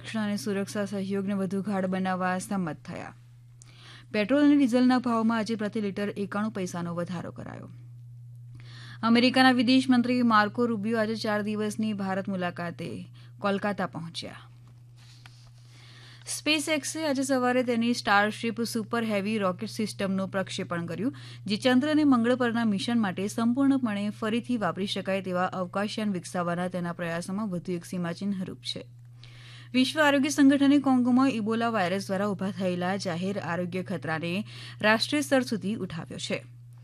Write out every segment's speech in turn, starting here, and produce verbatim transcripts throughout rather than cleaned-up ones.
સંરક્ષણ અને સુરક્ષા સહયોગને વધુ ગાઢ બનાવવા સંમત થયા. પેટ્રોલ અને ડીઝલના ભાવમાં આજે પ્રતિ લીટર એકાણું પૈસાનો વધારો કરાયો. અમેરિકાના વિદેશ મંત્રી માર્કો રૂબિયો આજે ચાર દિવસની ભારત મુલાકાતે કોલકાતા પહોંચ્યા. સ્પેસ એક્સે આજે સવારે તેની સ્ટારશીપ સુપર હેવી રોકેટ સિસ્ટમનું પ્રક્ષેપણ કર્યું, જે ચંદ્ર અને મંગળ પરના મિશન માટે સંપૂર્ણપણે ફરીથી વાપરી શકાય તેવા અવકાશયાન વિકસાવવાના તેના પ્રયાસોમાં વધુ એક સીમાચિહ્નરૂપ છે. વિશ્વ આરોગ્ય સંગઠને કોંગોમાં ઇબોલા વાયરસ દ્વારા ઉભા થયેલા જાહેર આરોગ્ય ખતરાને રાષ્ટ્રીય સ્તર સુધી ઉઠાવ્યો છે.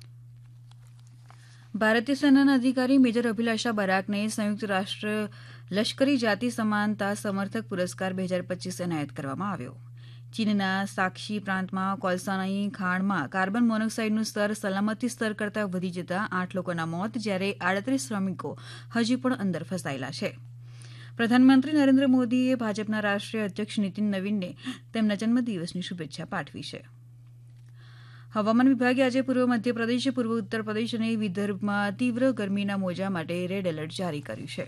ભારતીય સેનાના અધિકારી મેજર અભિલાષા બરાકને સંયુક્ત રાષ્ટ્ર લશ્કરી જાતિ સમાનતા સમર્થક પુરસ્કાર બે હજાર પચીસ એનાયત કરવામાં આવ્યો. ચીનના સાક્ષી પ્રાંતમાં કોલસાની ખાણમાં કાર્બન મોનોક્સાઇડનું સ્તર સલામતી સ્તર કરતાં વધી જતાં આઠ લોકોના મોત, જ્યારે આડત્રીસ શ્રમિકો હજી પણ અંદર ફસાયેલા છે. પ્રધાનમંત્રી નરેન્દ્ર મોદીએ ભાજપના રાષ્ટ્રીય અધ્યક્ષ નીતિન નવીનને તેમના જન્મદિવસની શુભેચ્છા પાઠવી છે. હવામાન વિભાગે આજે પૂર્વ મધ્યપ્રદેશ, પૂર્વ ઉત્તર પ્રદેશ અને વિદર્ભમાં તીવ્ર ગરમીના મોજા માટે રેડ એલર્ટ જારી કર્યું છે.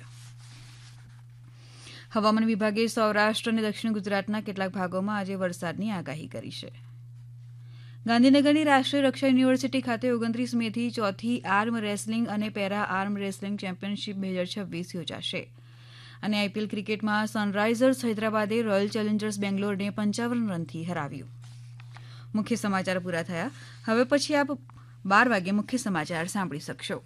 હવામાન વિભાગે સૌરાષ્ટ્ર અને દક્ષિણ ગુજરાતના કેટલાક ભાગોમાં આજે વરસાદની આગાહી કરી છે. ગાંધીનગરની રાષ્ટ્રીય રક્ષા યુનિવર્સિટી ખાતે ઓગણત્રીસ મે થી ચોથી આર્મ રેસલિંગ અને પેરા આર્મ રેસલિંગ ચેમ્પિયનશીપ બે હજાર છવ્વીસ યોજાશે. અને આઈપીએલ ક્રિકેટમાં સનરાઇઝર્સ હૈદરાબાદે રોયલ ચેલેન્જર્સ બેંગ્લોરને પંચાવન રનથી હરાવ્યું. મુખ્ય સમાચાર પૂરા થયા. હવે પછી આપ બાર વાગે મુખ્ય સમાચાર સાંભળી શકશો.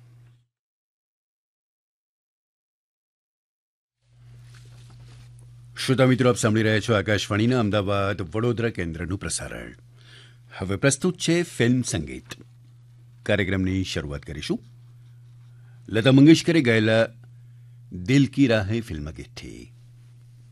શ્રોતા મિત્રો, આપ સાંભળી રહ્યા છો આકાશવાણીના અમદાવાદ વડોદરા કેન્દ્રનું પ્રસારણ. હવે પ્રસ્તુત છે ફિલ્મ સંગીત. કાર્યક્રમની શરૂઆત કરીશું લતા મંગેશકરે ગાયેલા દિલ કી રાહે ફિલ્મ ગીતથી.